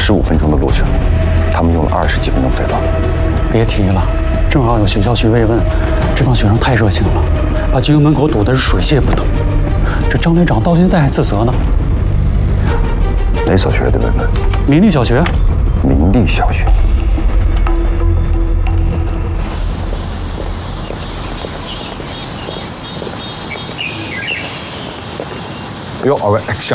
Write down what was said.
15分钟的路程，他们用了20几分钟飞到。 别提了，正好有学校去慰问，这帮学生太热情了，把军营门口堵得是水泄不通。这张连长到现在还自责呢。 哪所学的慰问？ 民立小学。 民立小学。 Your action.